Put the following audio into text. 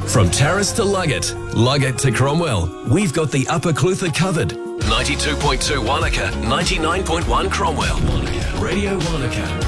From Terrace to Luggett to Cromwell, we've got the Upper Clutha covered. 92.2 Wanaka, 99.1 Cromwell. Radio Wanaka.